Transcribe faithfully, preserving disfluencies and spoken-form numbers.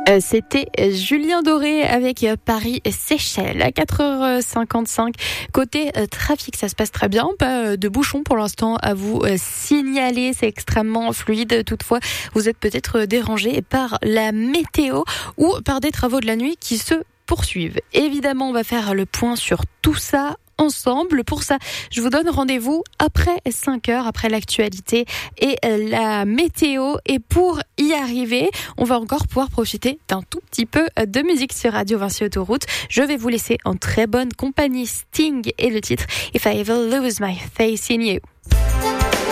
Euh, C'était Julien Doré avec Paris-Seychelles à quatre heures cinquante-cinq. Côté euh, trafic, ça se passe très bien. Pas euh, de bouchons pour l'instant à vous euh, signaler. C'est extrêmement fluide. Toutefois, vous êtes peut-être dérangé par la météo ou par des travaux de la nuit qui se poursuivent. Évidemment, on va faire le point sur tout ça ensemble. Pour ça, je vous donne rendez-vous après cinq heures, après l'actualité et la météo. Et pour y arriver, on va encore pouvoir profiter d'un tout petit peu de musique sur Radio Vinci Autoroute. Je vais vous laisser en très bonne compagnie. Sting et le titre If I Ever Lose My Faith in You.